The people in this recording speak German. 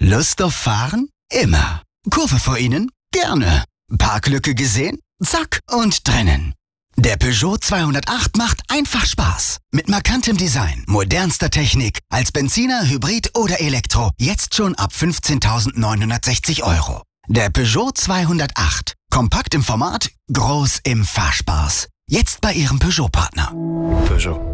Lust auf Fahren? Immer. Kurve vor Ihnen? Gerne. Parklücke gesehen? Zack und drinnen. Der Peugeot 208 macht einfach Spaß. Mit markantem Design, modernster Technik, als Benziner, Hybrid oder Elektro. Jetzt schon ab 15.960 €. Der Peugeot 208. Kompakt im Format, groß im Fahrspaß. Jetzt bei Ihrem Peugeot-Partner. Peugeot.